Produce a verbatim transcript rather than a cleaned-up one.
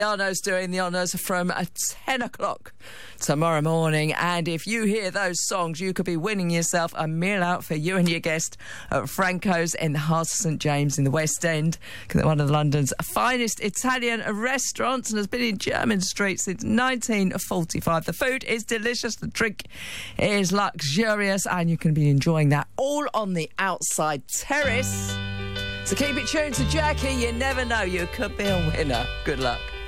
Arno's doing the honours from uh, ten o'clock tomorrow morning, and if you hear those songs, you could be winning yourself a meal out for you and your guest at Franco's in the heart of St James in the West End, one of London's finest Italian restaurants, and has been in Jermyn Street since nineteen forty-five. The food is delicious, the drink is luxurious, and you can be enjoying that all on the outside terrace. So keep it tuned to Jackie. You never know, you could be a winner. Good luck.